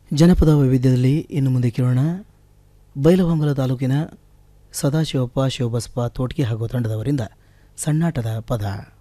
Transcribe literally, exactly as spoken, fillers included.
ಜನಪದ ವೈವಿಧ್ಯದಲ್ಲಿ ಇನ್ನು ಮುಂದೆ ಕೇಳೋಣ ಬೈಲಹೊಂಗಲ ತಾಲೂಕಿನ ಸದಾಶಿವಪ್ಪ ಶಿವಬಸಪ್ಪ ತೋಟ್ಗಿ ಹಾಗೂ ತಂಡದವರಿಂದ ಸಣ್ಣಾಟದ ಪದ.